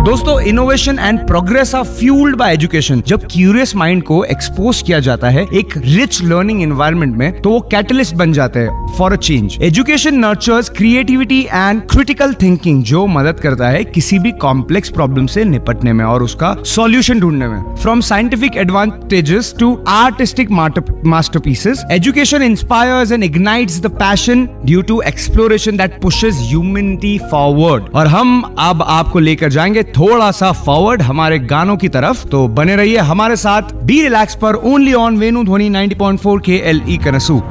दोस्तों, innovation and progress are fuelled bye education. जब curious mind को एक्सपोज किया जाता है एक रिच लर्निंग एनवायरनमेंट में, तो वो कैटलिस्ट बन जाते हैं for a change. Education nurtures creativity and critical thinking, जो मदद करता है किसी भी कॉम्प्लेक्स प्रॉब्लम से निपटने में और उसका सॉल्यूशन ढूंढने में। From scientific advantages to artistic masterpieces, education inspires and ignites the passion due to exploration that pushes humanity forward. और हम अब आपको लेकर जाएंगे थोड़ा सा फॉरवर्ड हमारे गानों की तरफ, तो बने रहिए हमारे साथ। बी रिलैक्स पर ओनली ऑन वेणु ध्वनि 90.4 KLE कनसू।